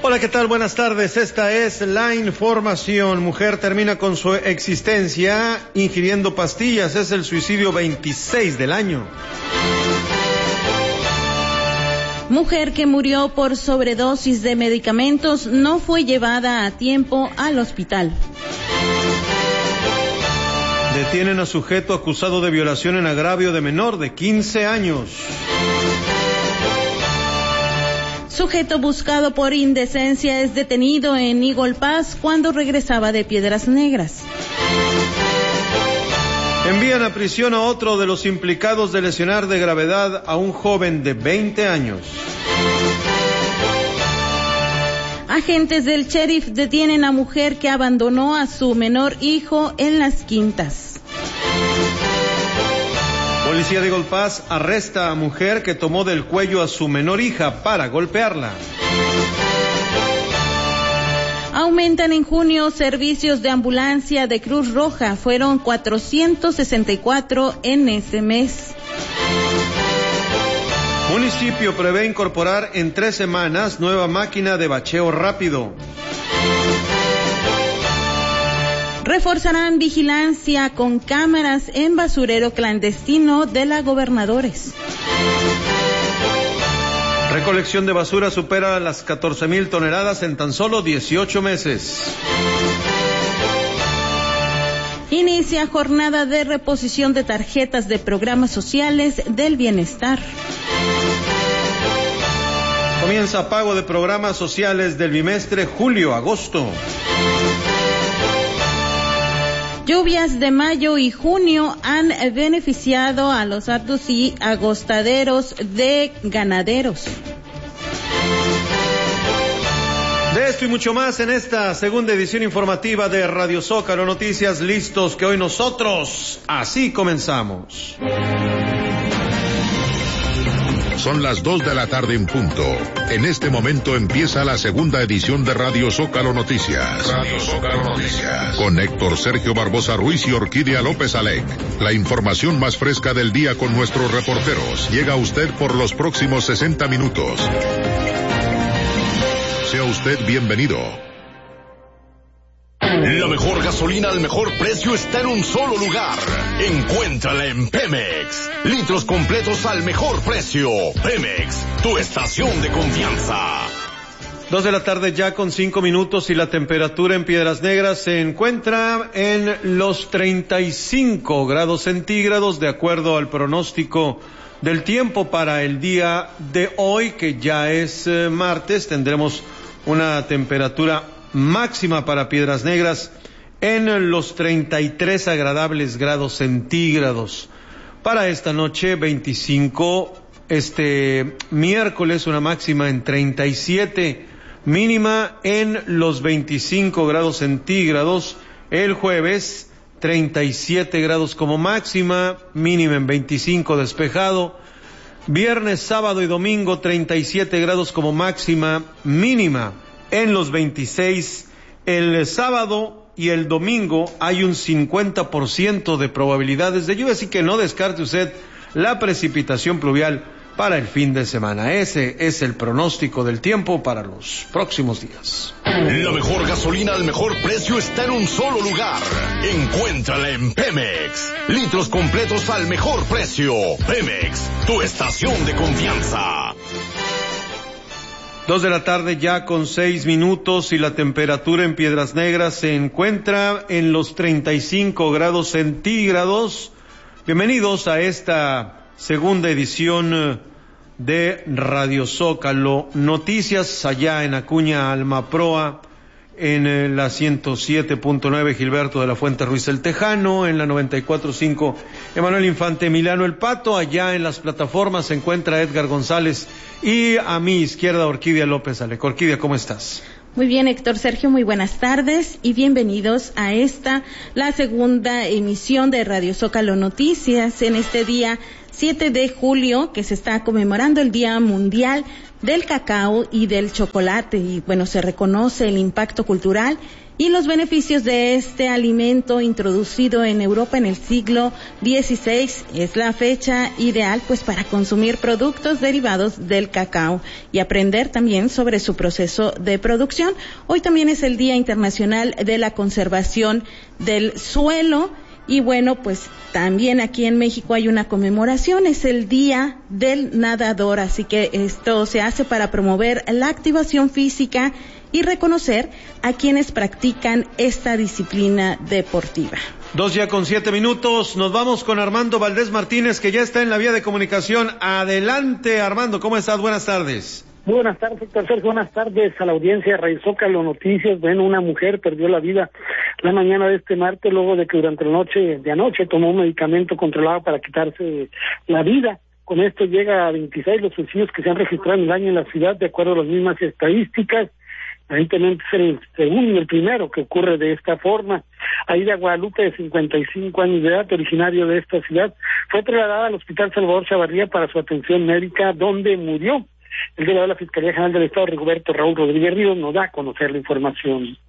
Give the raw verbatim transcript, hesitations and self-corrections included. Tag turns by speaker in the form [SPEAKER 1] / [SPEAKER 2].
[SPEAKER 1] Hola, ¿qué tal? Buenas tardes. Esta es la información. Mujer termina con su existencia ingiriendo pastillas. Es el suicidio veintiséis del año.
[SPEAKER 2] Mujer que murió por sobredosis de medicamentos no fue llevada a tiempo al hospital.
[SPEAKER 1] Detienen a sujeto acusado de violación en agravio de menor de quince años.
[SPEAKER 2] Sujeto buscado por indecencia es detenido en Eagle Pass cuando regresaba de Piedras Negras.
[SPEAKER 1] Envían a prisión a otro de los implicados de lesionar de gravedad a un joven de veinte años.
[SPEAKER 2] Agentes del sheriff detienen a mujer que abandonó a su menor hijo en Las Quintas.
[SPEAKER 1] Policía de Eagle Pass arresta a mujer que tomó del cuello a su menor hija para golpearla.
[SPEAKER 2] Aumentan en junio servicios de ambulancia de Cruz Roja. Fueron cuatrocientos sesenta y cuatro en ese mes.
[SPEAKER 1] Municipio prevé incorporar en tres semanas nueva máquina de bacheo rápido.
[SPEAKER 2] Reforzarán vigilancia con cámaras en basurero clandestino de la Gobernadores.
[SPEAKER 1] Recolección de basura supera las catorce mil toneladas en tan solo dieciocho meses.
[SPEAKER 2] Inicia jornada de reposición de tarjetas de programas sociales del bienestar.
[SPEAKER 1] Comienza pago de programas sociales del bimestre julio-agosto.
[SPEAKER 2] Lluvias de mayo y junio han beneficiado a los hatos y agostaderos de ganaderos.
[SPEAKER 1] De esto y mucho más en esta segunda edición informativa de Radio Zócalo Noticias. Listos que hoy nosotros así comenzamos.
[SPEAKER 3] Son las dos de la tarde en punto. En este momento empieza la segunda edición de Radio Zócalo Noticias. Radio Zócalo Noticias. Con Héctor Sergio Barbosa Ruiz y Orquídea López Alec. La información más fresca del día con nuestros reporteros. Llega a usted por los próximos sesenta minutos. Sea usted bienvenido.
[SPEAKER 4] La mejor gasolina al mejor precio está en un solo lugar. Encuéntrala en Pemex. Litros completos al mejor precio. Pemex, tu estación de confianza.
[SPEAKER 1] Dos de la tarde ya con cinco minutos y la temperatura en Piedras Negras se encuentra en los treinta y cinco grados centígrados de acuerdo al pronóstico del tiempo para el día de hoy, que ya es eh, martes. Tendremos una temperatura máxima para Piedras Negras en los treinta y tres agradables grados centígrados. Para esta noche, veinticinco, este miércoles, una máxima en treinta y siete, mínima en los veinticinco grados centígrados. El jueves, treinta y siete grados como máxima, mínima en veinticinco, despejado. Viernes, sábado y domingo, treinta y siete grados como máxima, mínima en los veintiséis. El sábado y el domingo hay un cincuenta por ciento de probabilidades de lluvia, así que no descarte usted la precipitación pluvial para el fin de semana. Ese es el pronóstico del tiempo para los próximos días.
[SPEAKER 4] La mejor gasolina al mejor precio está en un solo lugar. Encuéntrala en Pemex. Litros completos al mejor precio. Pemex, tu estación de confianza.
[SPEAKER 1] Dos de la tarde ya con seis minutos y la temperatura en Piedras Negras se encuentra en los treinta y cinco grados centígrados. Bienvenidos a esta segunda edición de Radio Zócalo Noticias, allá en Acuña, Almaproa, en la ciento siete punto nueve Gilberto de la Fuente Ruiz el Tejano, en la noventa y cuatro punto cinco Emanuel Infante Emiliano El Pato. Allá en las plataformas se encuentra Edgar González y a mi izquierda Orquídea López Alec. Orquídea, ¿cómo estás?
[SPEAKER 2] Muy bien, Héctor Sergio, muy buenas tardes y bienvenidos a esta, la segunda emisión de Radio Zócalo Noticias en este día siete de julio, que se está conmemorando el Día Mundial del Cacao y del Chocolate, y bueno, se reconoce el impacto cultural y los beneficios de este alimento introducido en Europa en el siglo dieciséis. Es la fecha ideal pues para consumir productos derivados del cacao y aprender también sobre su proceso de producción. Hoy también es el Día Internacional de la Conservación del Suelo. Y bueno, pues también aquí en México hay una conmemoración, es el Día del Nadador, así que esto se hace para promover la activación física y reconocer a quienes practican esta disciplina deportiva.
[SPEAKER 1] Dos ya con siete minutos, nos vamos con Armando Valdés Martínez, que ya está en la vía de comunicación. Adelante, Armando, ¿cómo estás? Buenas tardes.
[SPEAKER 5] Muy buenas tardes, doctor Sergio. Buenas tardes a la audiencia de Radio Zócalo Noticias. Bueno, una mujer perdió la vida la mañana de este martes luego de que durante la noche de anoche tomó un medicamento controlado para quitarse la vida. Con esto llega a veintiséis los suicidios que se han registrado en el año en la ciudad, de acuerdo a las mismas estadísticas. Evidentemente es el segundo y el primero que ocurre de esta forma. Aida Guadalupe, de cincuenta y cinco años de edad, originario de esta ciudad, fue trasladada al Hospital Salvador Chavarría para su atención médica, donde murió. El delegado de la Fiscalía General del Estado, Rigoberto Raúl Rodríguez Ríos, nos da a conocer la información.